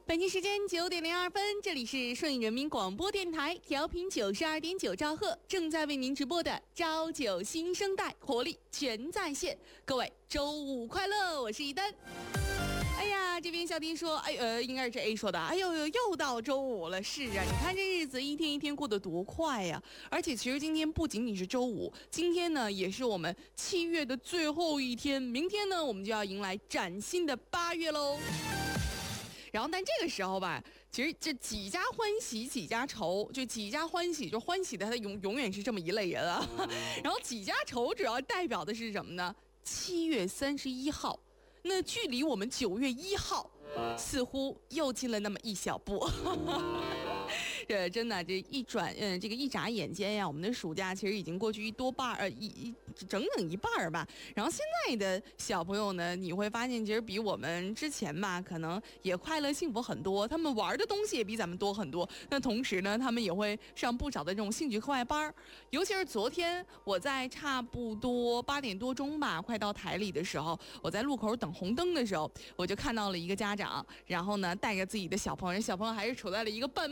北京时间9:02，这里是顺义人民广播电台调频92.9兆赫，正在为您直播的朝九新生代，活力全在线。各位周五快乐，我是一丹。哎呀，这边小丁说，应该是这 A 说的，哎呦，又到周五了。是啊，你看这日子一天一天过得多快呀！而且其实今天不仅仅是周五，今天呢也是我们7月的最后一天，明天呢我们就要迎来崭新的8月喽。然后，但这个时候吧，其实这几家欢喜几家愁，就几家欢喜，就欢喜的他永远是这么一类人啊。然后几家愁主要代表的是什么呢？7月31号，那距离我们9月1号似乎又近了那么一小步。真的，这一眨眼间呀，我们的暑假其实已经过去整整一半吧。然后现在的小朋友呢，你会发现其实比我们之前吧，可能也快乐幸福很多。他们玩的东西也比咱们多很多。那同时呢，他们也会上不少的这种兴趣课外班。尤其是昨天我在差不多8点多钟吧，快到台里的时候，我在路口等红灯的时候，我就看到了一个家长，然后呢带着自己的小朋友还是处在了一个半